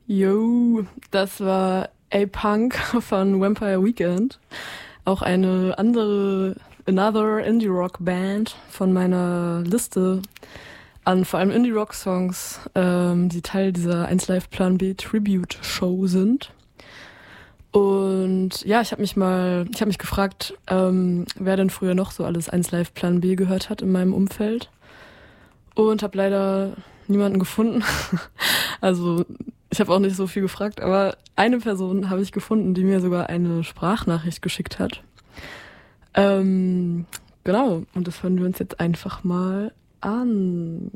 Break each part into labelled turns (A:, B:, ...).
A: Yo, das war A-Punk von Vampire Weekend. Auch eine Another Indie-Rock-Band von meiner Liste an vor allem Indie-Rock-Songs, die Teil dieser 1Live Plan B Tribute-Show sind. Und ja, ich habe mich gefragt, wer denn früher noch so alles 1Live Plan B gehört hat in meinem Umfeld. Und habe leider niemanden gefunden. Also ich habe auch nicht so viel gefragt, aber eine Person habe ich gefunden, die mir sogar eine Sprachnachricht geschickt hat. Genau, und das hören wir uns jetzt einfach mal an.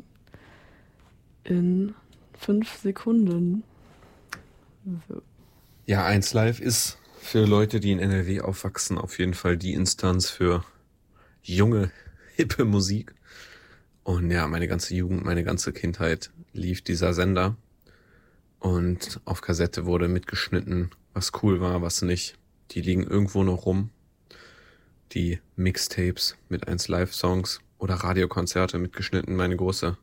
A: In 5 Sekunden. So.
B: Ja, 1Live ist für Leute, die in NRW aufwachsen, auf jeden Fall die Instanz für junge, hippe Musik. Und ja, meine ganze Jugend, meine ganze Kindheit lief dieser Sender. Und auf Kassette wurde mitgeschnitten, was cool war, was nicht. Die liegen irgendwo noch rum. Die Mixtapes mit 1Live-Songs oder Radiokonzerte mitgeschnitten. Mein großer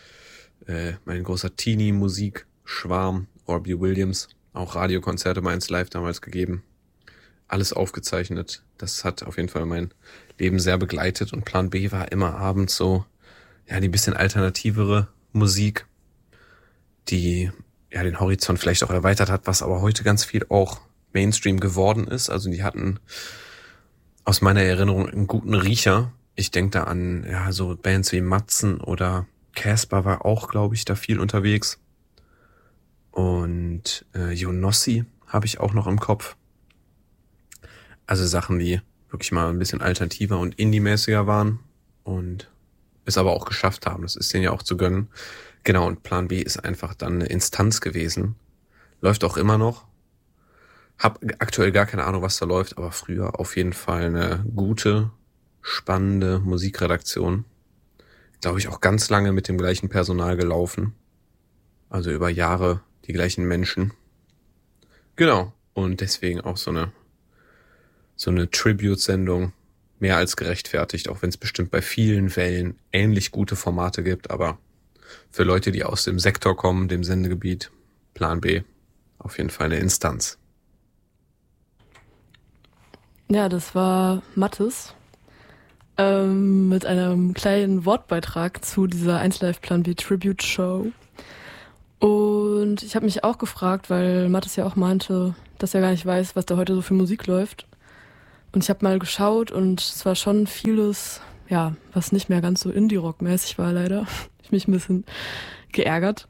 B: Teenie-Musik-Schwarm, Robbie Williams, auch Radiokonzerte bei 1Live damals gegeben. Alles aufgezeichnet. Das hat auf jeden Fall mein Leben sehr begleitet. Und Plan B war immer abends so, ja, die bisschen alternativere Musik, die ja den Horizont vielleicht auch erweitert hat, was aber heute ganz viel auch Mainstream geworden ist. Also die hatten aus meiner Erinnerung einen guten Riecher. Ich denke da an ja so Bands wie Matzen oder Casper war auch, glaube ich, da viel unterwegs. Und Jonossi habe ich auch noch im Kopf. Also Sachen, die wirklich mal ein bisschen alternativer und indie-mäßiger waren und es aber auch geschafft haben. Das ist denen ja auch zu gönnen. Genau, und Plan B ist einfach dann eine Instanz gewesen. Läuft auch immer noch. Hab aktuell gar keine Ahnung, was da läuft, aber früher auf jeden Fall eine gute, spannende Musikredaktion. Glaube ich auch ganz lange mit dem gleichen Personal gelaufen. Also über Jahre die gleichen Menschen. Genau. Und deswegen auch so eine Tribute-Sendung mehr als gerechtfertigt, auch wenn es bestimmt bei vielen Wellen ähnlich gute Formate gibt, aber für Leute, die aus dem Sektor kommen, dem Sendegebiet, Plan B, auf jeden Fall eine Instanz.
A: Ja, das war Mathis mit einem kleinen Wortbeitrag zu dieser 1Live Plan B Tribute Show. Und ich habe mich auch gefragt, weil Mathis ja auch meinte, dass er gar nicht weiß, was da heute so für Musik läuft. Und ich habe mal geschaut und es war schon vieles, ja, was nicht mehr ganz so Indie-Rock-mäßig war leider. Ich mich ein bisschen geärgert.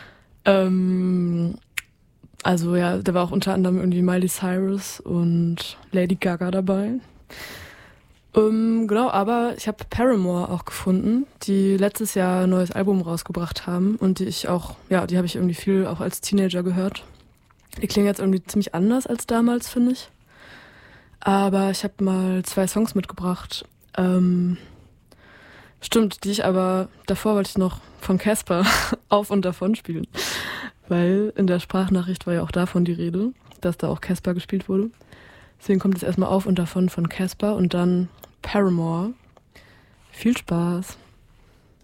A: Also ja, da war auch unter anderem irgendwie Miley Cyrus und Lady Gaga dabei. Genau, aber ich habe Paramore auch gefunden, die letztes Jahr ein neues Album rausgebracht haben und die habe ich irgendwie viel auch als Teenager gehört. Die klingen jetzt irgendwie ziemlich anders als damals, finde ich. Aber ich habe mal 2 Songs mitgebracht. Stimmt, davor wollte ich noch von Casper Auf und Davon spielen. Weil in der Sprachnachricht war ja auch davon die Rede, dass da auch Casper gespielt wurde. Deswegen kommt jetzt erstmal Auf und Davon von Casper und dann Paramore. Viel Spaß.